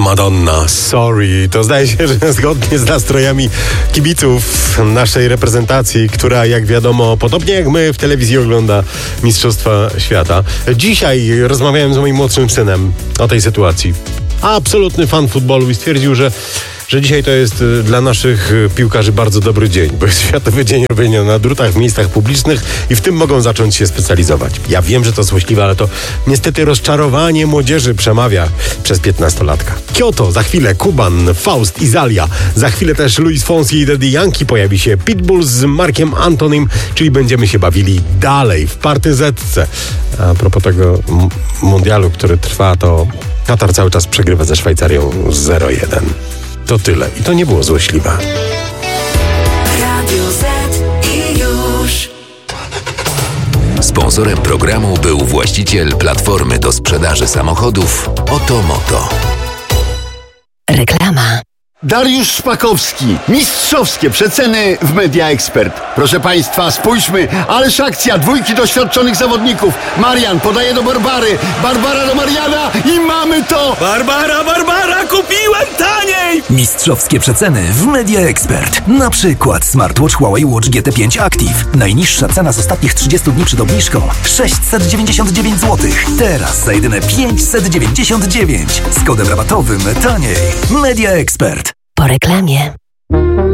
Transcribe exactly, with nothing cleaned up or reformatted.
Madonna, Sorry. To zdaje się, że zgodnie z nastrojami kibiców naszej reprezentacji, która jak wiadomo, podobnie jak my w telewizji ogląda Mistrzostwa Świata. Dzisiaj rozmawiałem z moim młodszym synem o tej sytuacji. Absolutny fan futbolu i stwierdził, że że dzisiaj to jest dla naszych piłkarzy bardzo dobry dzień, bo jest Światowy Dzień Robienia na drutach w miejscach publicznych i w tym mogą zacząć się specjalizować. Ja wiem, że to złośliwe, ale to niestety rozczarowanie młodzieży przemawia przez piętnastolatka. Kyoto, za chwilę Kuban, Faust, Izalia, za chwilę też Luis Fonsi i Daddy Yankee, pojawi się Pitbull z Markiem Antonym, czyli będziemy się bawili dalej w partyzetce. A propos tego m- mundialu, który trwa, to Katar cały czas przegrywa ze Szwajcarią zero jeden. To tyle. I to nie było złośliwe. Radio Z i już. Sponsorem programu był właściciel platformy do sprzedaży samochodów Otomoto. Reklama. Dariusz Szpakowski. Mistrzowskie przeceny w Media Expert. Proszę Państwa, spójrzmy, ależ akcja, dwójki doświadczonych zawodników. Marian podaje do Barbary, Barbara do Mariana i mamy to! Barbara, Barbara, kupiłem taniej! Mistrzowskie przeceny w Media Expert. Na przykład smartwatch Huawei Watch G T pięć Active. Najniższa cena z ostatnich trzydziestu dni przed obniżką sześćset dziewięćdziesiąt dziewięć złotych. Teraz za jedyne pięćset dziewięćdziesiąt dziewięć. Z kodem rabatowym taniej. Media Expert. Po reklamie.